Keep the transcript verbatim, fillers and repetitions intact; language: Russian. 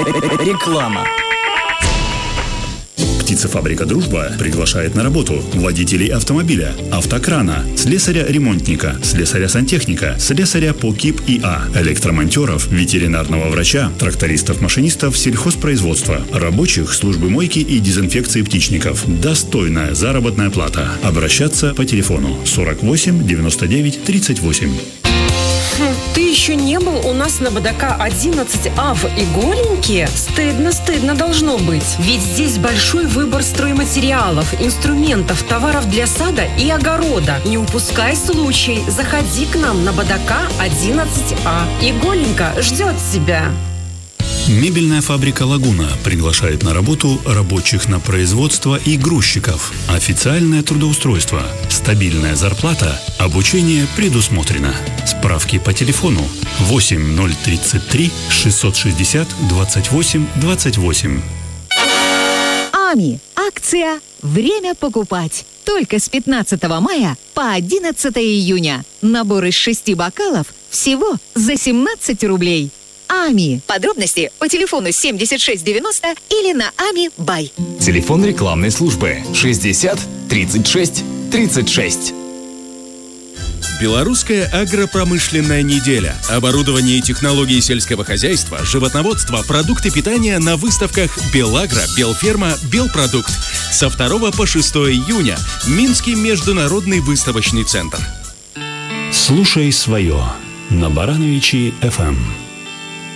Реклама. Птицефабрика «Дружба» приглашает на работу водителей автомобиля, автокрана, слесаря-ремонтника, слесаря-сантехника, слесаря по КИП ИА, электромонтеров, ветеринарного врача, трактористов-машинистов сельхозпроизводства, рабочих службы мойки и дезинфекции птичников. Достойная заработная плата. Обращаться по телефону сорок восемь девяносто девять тридцать восемь. Ты еще не был у нас на БДК одиннадцать А в Иголеньке? Стыдно, стыдно должно быть. Ведь здесь большой выбор стройматериалов, инструментов, товаров для сада и огорода. Не упускай случай. Заходи к нам на БДК одиннадцать А. Иголенька ждет тебя. Мебельная фабрика «Лагуна» приглашает на работу рабочих на производство и грузчиков. Официальное трудоустройство, стабильная зарплата, обучение предусмотрено. Справки по телефону восемь ноль тридцать три шестьсот шестьдесят двадцать восемь двадцать восемь. АМИ. Акция «Время покупать». Только с пятнадцатого мая по одиннадцатое июня. Набор из шести бокалов всего за семнадцать рублей. АМИ. Подробности по телефону семьдесят шесть девяносто или на ами бай. Телефон рекламной службы шестьдесят тридцать шесть тридцать шесть. Белорусская агропромышленная неделя. Оборудование и технологии сельского хозяйства, животноводства, продукты питания на выставках «Белагро», «Белферма», «Белпродукт». Со второго по шестое июня. Минский международный выставочный центр. Слушай свое на Барановичи эф эм.